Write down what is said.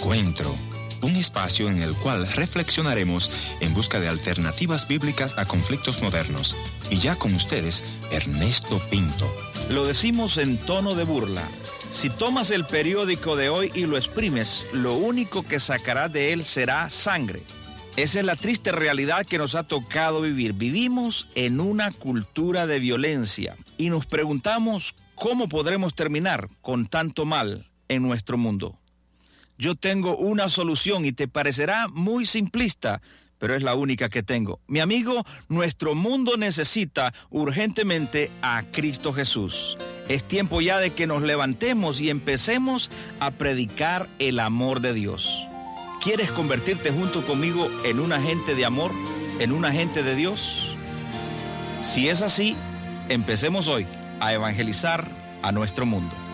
Encuentro, un espacio en el cual reflexionaremos en busca de alternativas bíblicas a conflictos modernos. Y ya con ustedes, Ernesto Pinto. Lo decimos en tono de burla. Si tomas el periódico de hoy y lo exprimes, lo único que sacarás de él será sangre. Esa es la triste realidad que nos ha tocado vivir. Vivimos en una cultura de violencia y nos preguntamos cómo podremos terminar con tanto mal en nuestro mundo. Yo tengo una solución y te parecerá muy simplista, pero es la única que tengo. Mi amigo, nuestro mundo necesita urgentemente a Cristo Jesús. Es tiempo ya de que nos levantemos y empecemos a predicar el amor de Dios. ¿Quieres convertirte junto conmigo en un agente de amor, en un agente de Dios? Si es así, empecemos hoy a evangelizar a nuestro mundo.